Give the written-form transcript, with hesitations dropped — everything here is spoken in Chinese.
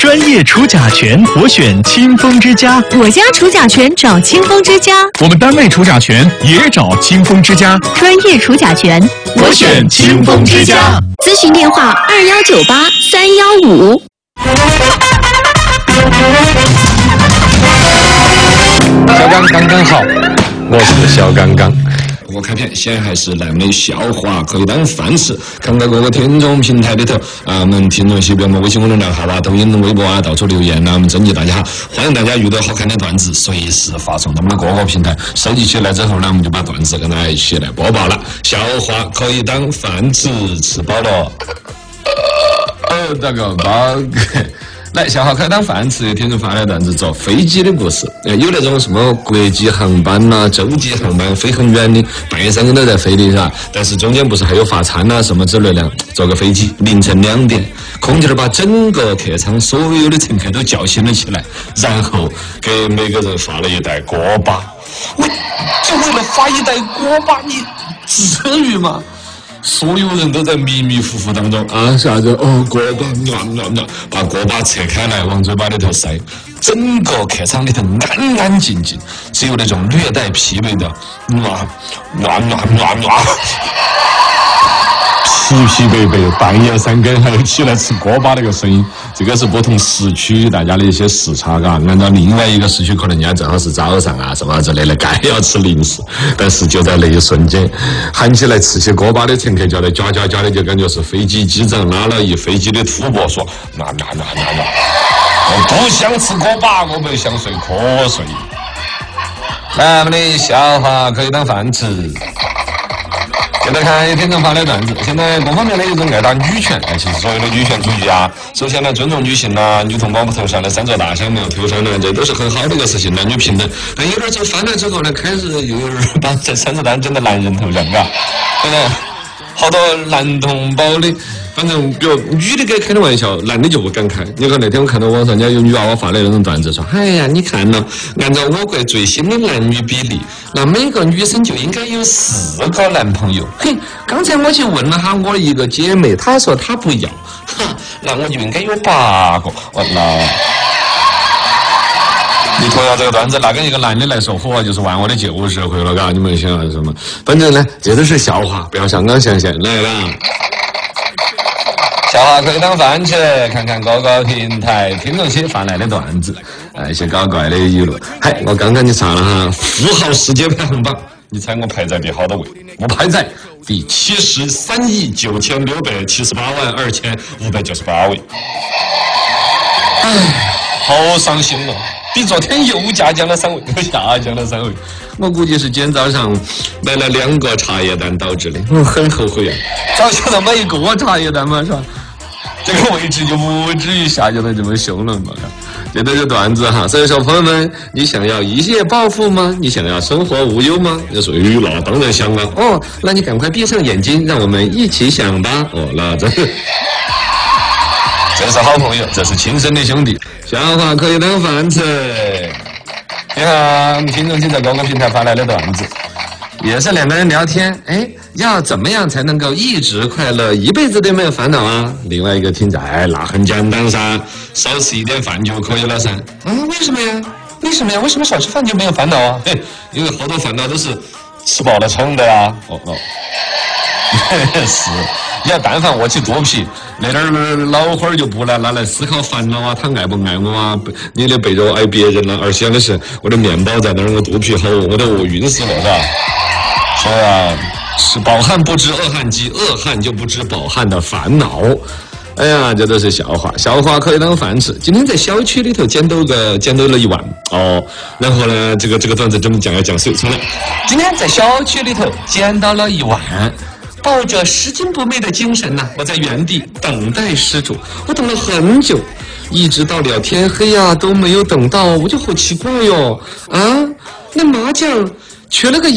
专业除甲醛，我选清风之家。 我家除甲醛找清风之家。 我们单位除甲醛也找清风之家。 专业除甲醛， 我选清风之家。 咨询电话2198-315。 小刚刚刚好，我是小刚刚。 我开篇先还是烂的笑话可以当饭吃，看到各个听众平台里头我们听众些比如微信公众号啊、抖音、微博啊，到处留言我们征集大家，欢迎大家遇到好看的段子随时发送到我们的各个平台，收集起来之后我们就把段子跟大家一起来播报了。笑话可以当饭吃，吃饱了这个包来，笑话可以当饭吃。听众发来段子，坐飞机的故事。有那种什么国际航班洲际航班飞很远的，半夜3点都在飞的是吧？但是中间不是还有发餐什么之类的？坐个飞机，凌晨2点，空姐把整个客舱所有的乘客都叫醒了起来，然后给每个人发了一袋锅巴。就为了发一袋锅巴，你至于吗？所有人都在迷迷糊糊当中啥子锅巴把锅巴拆开来往嘴巴里头塞，整个客舱里头安安静静，只有那种略带疲惫的疲疲惫惫半夜3更还要起来吃锅巴那个声音，这个是不同时区大家的一些时差按照另外一个时区可能人家正好是早上什么之类的该要吃零食，但是就在那一瞬间喊起来吃起锅巴的乘客叫的喳喳喳的，就感觉是飞机机长拉了一飞机的土拨说我不想吃锅巴，我们想睡瞌睡。来，我们的笑话可以当饭吃。现在看有听众发来段子，现在各方面的一种爱打女权，其实所有的女权主义首先呢尊重女性女童宝宝头上的3座大香没有头上这都是很好的一个事情，男女平等。但有点走翻了之后呢，开始又有人把这3座蛋整到男人头上现在好多男同胞的，反正比如女的给开的玩笑，男的就不敢开。你看那天我看到网上家有女娃娃发的那种段子说，哎呀，你看按照我国最新的男女比例，那每个女生就应该有4个男朋友。嘿，刚才我去问了我一个姐妹，她说她不要，那我就应该有8个。你同样这个段子拿跟一个男的来说，就是玩我的旧社会了你们想什么？反正呢，这都是笑话，不要上纲上线来了。笑话可以当饭吃，看看各个平台听众些发来的段子，一些搞怪的语录。我刚刚你查了富豪世界排行榜，你猜我排在第好多位？我排在第73.96782,598位。好伤心比昨天又下降了3位，下降了3位。我估计是今天早上买了2个茶叶蛋导致的，我很后悔早晓得买1个茶叶蛋嘛，是吧？这个位置就不至于下降得这么凶了嘛。这都是段子所以说朋友们，你想要一夜暴富吗？你想要生活无忧吗？就说那当然想那你赶快闭上眼睛，让我们一起想吧。那这是好朋友，这是亲生的兄弟。笑话可以当饭吃。你看我们听众在各个平台发来的段子，也是2个人聊天，要怎么样才能够一直快乐，一辈子都没有烦恼另外一个听着，那很简单少吃一点饭就可以了为什么呀？为什么少吃饭就没有烦恼因为好多烦恼都是吃饱了撑的是，要但凡我去肚皮，那点老花就不拿来思考烦恼他爱不爱我你的背着爱别人了，而想的是我的面包在那儿，我肚皮好，我都饿晕死了是吧？说是饱汉不知饿汉饥，饿汉就不知饱汉的烦恼。这都是笑话，笑话可以当饭吃。今天在小区里头捡到了1万然后呢，这个段子这么讲要讲水出来。今天在小区里头捡到了1万，抱着拾金不昧的精神我在原地等待失主，我等了很久，一直到了天黑都没有等到，我就好奇怪那麻将缺了个